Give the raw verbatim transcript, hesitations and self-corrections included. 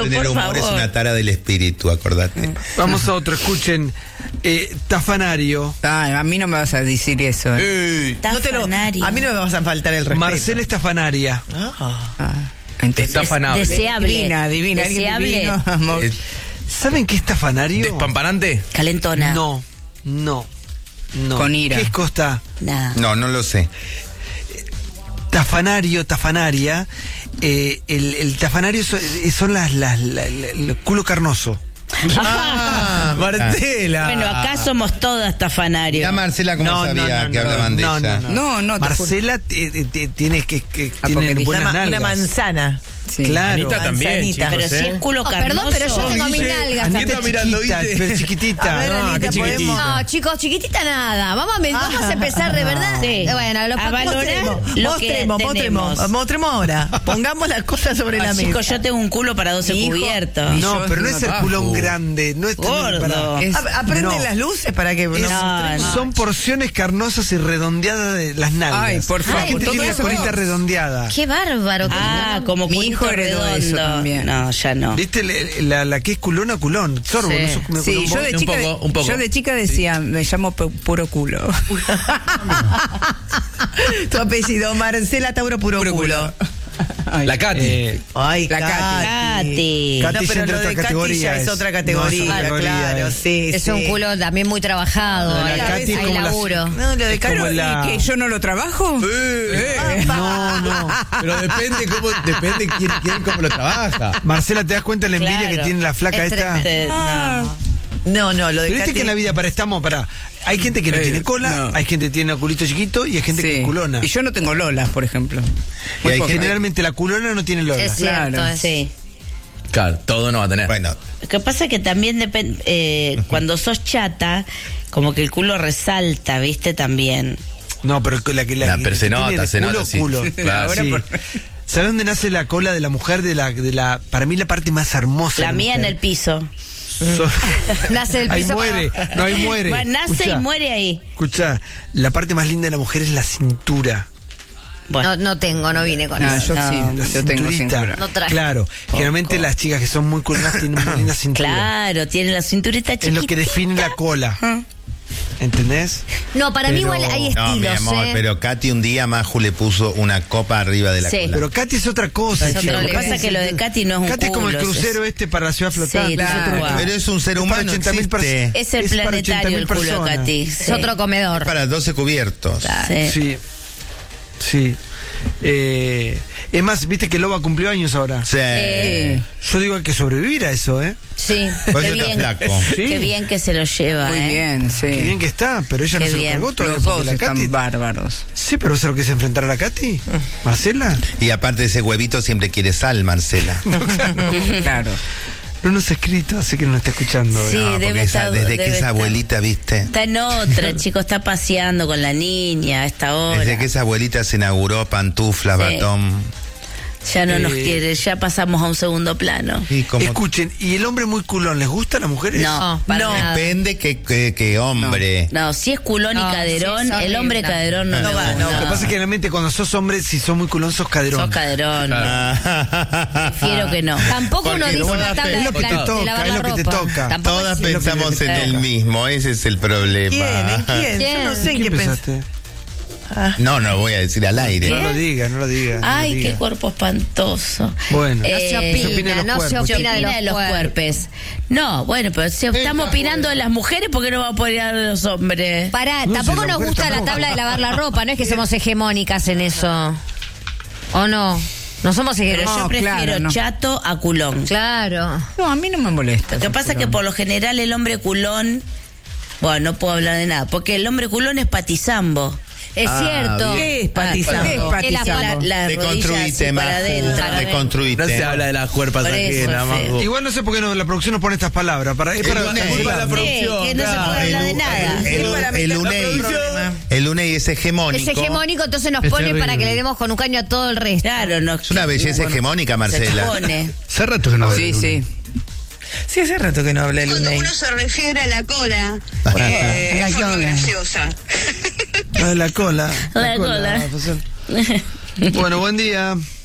Pero tener por humor favor. es una tara del espíritu, acordate. Vamos a otro, escuchen. Eh, Tafanario. Ah, a mí no me vas a decir eso. ¿eh? Ey, No te lo- Tafanario. a mí no me vas a faltar el respeto. Marcela Estafanaria. Ah. Ah, entonces- Estafanable. Deseable. Divina, divina. alguien Deseable. divino, amor. eh, ¿Saben qué es Tafanario? ¿Despampanante? Calentona. No, no, no. Con ira. ¿Qué es Costa? Nah. no, no lo sé. Tafanario, tafanaria. Eh, el, el tafanario son, son las, las, la- la- el culo carnoso. Ah, Marcela. Bueno, acá somos todas tafanarios. Ya Marcela, como No, sabía no, no, que no, hablaban de no, ella. no, No, no, te Marcela eh, eh, tiene que, que tiene Apocalipsis. buenas Una, ma- una nalgas. manzana. Sí. Claro. Anita también, manzanita. chicos, Pero si ¿eh? es culo Oh, carnoso. perdón, pero yo tengo mis nalgas Anita Anita es mirando, chiquita, ¿viste? pero chiquitita. A ver, No, Anita, qué podemos- chiquitita. No, chicos, chiquitita nada. Vamos a, vamos a empezar de verdad. Sí. Bueno, lo A valorar Mostremos, lo que mostremos, tenemos. mostremos, mostremos ahora. Pongamos las cosas sobre la Ah, mesa. chicos, yo tengo un culo para doce Mi hijo- cubiertos. mi No, Yo pero no no es el trabajo. culón grande, no es Gordo. para- Es- A- Aprenden no. las luces para que... Es- No, no. Son porciones carnosas y redondeadas de las nalgas. Ay, por La favor. gente ¿qué tiene la sos? colita redondeada. Qué bárbaro. qué Ah, lindo. como Mi culito hijo heredó redondo. eso también. No, ya no. ¿Viste la, la, la que es culona, culón? Sorbo, Sí. no sos como Sí, culón yo vos. de, Un chica, poco, un poco. yo de chica decía, me llamo pu- puro culo. Tu apellido, Marcela Tauro Puro, Puro Culo. culo. Ay, La Katy. Eh, Ay, La Katy. Katy. Katy No, ya pero entra lo otra de Katy categoría, ya es es- otra no, es categoría, otra categoría, claro, es- sí, Es sí. un culo también muy trabajado. La Hay, Katy es hay como la- laburo. No, lo de Es Katy... como la- ¿Que yo no lo trabajo? Eh, No, no. Pero depende cómo, depende quién, quién cómo lo trabaja. Marcela, ¿te das cuenta de la envidia Claro. que tiene la flaca Es esta? Eh, no. No, no, lo de Pero viste Katy... que en la vida para estamos para. Hay gente que no Eh, tiene cola, no. hay gente que tiene un culito chiquito y hay gente que Sí. es culona. Y yo no tengo lolas, por ejemplo. Y hay Muy poco. Generalmente la culona no tiene lola. Es cierto. Claro. es- Sí. Claro, todo no va a tener. Bueno, Lo que pasa es que también depende, eh, cuando sos chata, como que el culo resalta, ¿viste? También. No, pero la que la, La- que pero se tiene nota, el se culo, nota, sí. culo. Claro. Sí. Ahora por- ¿Sabes dónde nace la cola de la mujer? De la, de la, para mí la parte más hermosa. La de mía en mujer. el piso. So- Nace del ahí piso. muere, no, ahí muere. Bueno, nace Escuchá, y muere ahí. Escucha, la parte más linda de la mujer es la cintura. Bueno, No, no tengo, no vine con Ah, eso. yo sí, La yo tengo cinturita. cintura. No traje. Claro, generalmente las chicas que son muy culonas tienen muy linda cintura. claro, tiene la cinturita chiquita. Es lo que define la cola. ¿Entendés? No, para mí Pero- igual hay no, mi estilos, amor, ¿eh? pero Katy un día Maju le puso una copa arriba de la Sí. cola. Pero Katy es otra cosa. Es chico. otro- lo que Katy pasa es que lo de Katy no es un Katy es como el culo, es- crucero este para la ciudad flotante. Sí, es otro- tal cual. Pero es un ser Es para humano, ochenta mil existe. perso- Es el es para planetario ochenta mil el culo de personas. Katy. Es sí. otro comedor. Para doce cubiertos. Sí. Sí. Sí. Eh, es más, viste que Loba cumplió años ahora. Sí. Eh, Yo digo hay que sobrevivir a eso, ¿eh? Sí, Por qué eso está bien, flaco. Sí. qué bien que se lo lleva. Muy ¿eh? bien, sí. Qué bien que está, pero ella Qué no se lo bien. cargó todavía. Los porque dos la están Katy- bárbaros. Sí, pero ¿sabes lo que es enfrentar a la Katy? Marcela. Y aparte de ese huevito siempre quiere sal, Marcela. Claro. No nos ha escrito, así que no está escuchando. Sí, ¿eh? No, porque debe esa- estar- desde que debe esa estar. abuelita, viste, Está en otra, chico, está paseando con la niña a esta hora. desde que esa abuelita se inauguró pantuflas, Sí. batón. Ya no Eh, nos quiere, ya pasamos a un segundo plano. Y como Escuchen, ¿y el hombre muy culón les gusta a las mujeres? No, para no. nada. depende que, que, que hombre. No, si es culón y No, caderón, sí, es el hombre horrible. caderón no, No me va, gusta. no, Lo que pasa es que generalmente cuando sos hombre, si sos muy culón, sos caderón. Sos caderón. Prefiero que no. Tampoco uno Porque dice todas una tabla pe- de, Es lo que te plan- de toca, lavar es la lo que te ropa. toca. Tampoco Todas es- pensamos en el mismo, ese es el problema. ¿Quién? ¿En quién? Yo no sé en ¿Qué qué pensar. pensaste? No, no voy a decir al aire. No lo digas, no lo digas. no lo Ay, digas. qué cuerpo espantoso. Bueno. Eh, No se se opina de opina, los no se cuerpos. Se opina de opina de los los cuerpos. cuerpos. No, bueno, pero si estamos opinando de las mujeres, ¿por qué no vamos a opinar de los hombres? Pará, No, tampoco si la nos mujer gusta la tampoco. tabla de lavar la ropa, no es que somos hegemónicas en eso. ¿O no? No somos Pero hegemónicas. yo No, prefiero claro, no. chato a culón. Claro. No, a mí no me molesta. Lo que pasa es que por lo general el hombre culón, bueno, no puedo hablar de nada, porque el hombre culón es patizambo. Es Ah, cierto. ¿Qué es patizambo? ¿Qué es patizambo? La, la Te rodilla así construiste, para Maju. adentro. para Te adentro. construiste. No se habla de las cuerpas Por eso, ajenas, sí. Majo. Igual no sé por qué no, la producción nos pone estas palabras. Para, es para El lunes. la culpa de la Sí, producción. Sí, que no se claro. puede hablar de El- nada. El, el, para mí el la UNEI, producción. el UNEI es hegemónico. Es hegemónico, entonces nos Es pone terrible. para que le demos con un caño a todo el resto. Claro, no. Es una belleza hegemónica, Marcela. Se expone. Hace rato que no veo Sí, el sí. Sí, hace rato que no hablé el Cuando UNEI. uno se refiere a la cola, Ajá. eh, La es muy cola. graciosa. Ah, la cola. La cola. va a pasar. Bueno, buen día.